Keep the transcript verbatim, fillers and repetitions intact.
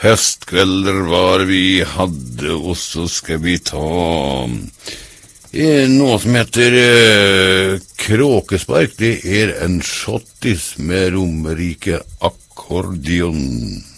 Høstkvelder var vi hadde, og så skal vi ta eh, noe som heter eh, kråkespark. Det er en shottis med romerike akkordion.